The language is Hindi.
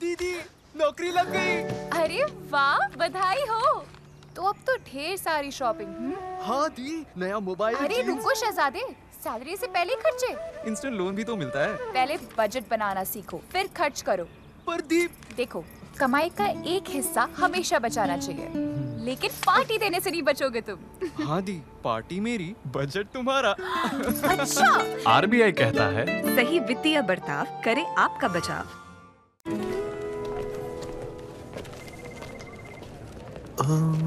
दीदी नौकरी लग गई। अरे वाह, बधाई हो। तो अब तो ढेर सारी शॉपिंग। हाँ दी, नया मोबाइल। अरे रुको शहजादे, सैलरी से पहले खर्चे। इंस्टेंट लोन भी तो मिलता है। पहले बजट बनाना सीखो, फिर खर्च करो। पर दी देखो, कमाई का एक हिस्सा हमेशा बचाना चाहिए, लेकिन पार्टी देने से नहीं बचोगे तुम। हाँ दी, पार्टी मेरी, बजट तुम्हारा। अच्छा। आरबीआई कहता है, सही वित्तीय बर्ताव करे आपका बचाव।